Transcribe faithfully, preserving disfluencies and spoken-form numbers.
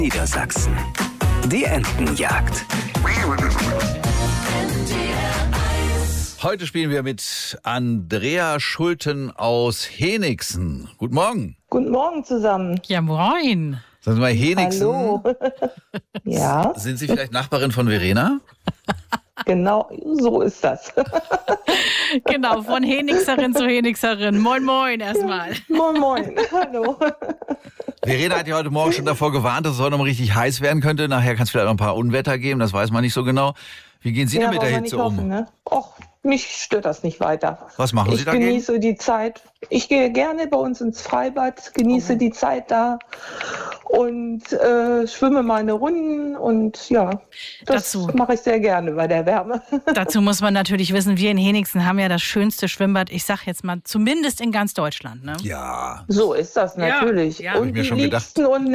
Niedersachsen. Die Entenjagd. Heute spielen wir mit Andrea Schulten aus Henigsen. Guten Morgen. Guten Morgen zusammen. Ja, moin. Sagen Sie mal, Henigsen. Hallo. Ja, Sind Sie vielleicht Nachbarin von Verena? genau, so ist das. Genau, von Henigserin zu Henigserin. Moin, moin erstmal. Moin, moin. Hallo. Verena hat ja heute Morgen schon davor gewarnt, dass es heute noch mal richtig heiß werden könnte. Nachher kann es vielleicht noch ein paar Unwetter geben, das weiß man nicht so genau. Wie gehen Sie denn mit der wollen wir Hitze nicht um? hoffen, ne? Och, mich stört das nicht weiter. Was machen Sie Ich dagegen? genieße die Zeit. Ich gehe gerne bei uns ins Freibad, genieße die Zeit da und äh, schwimme meine Runden und ja, das Dazu. mache ich sehr gerne bei der Wärme. Dazu muss man natürlich wissen, wir in Henigsen haben ja das schönste Schwimmbad, ich sag jetzt mal, zumindest in ganz Deutschland. Ne? Ja. So ist das natürlich. Ja, hab und ich mir die schon gedacht. liebsten und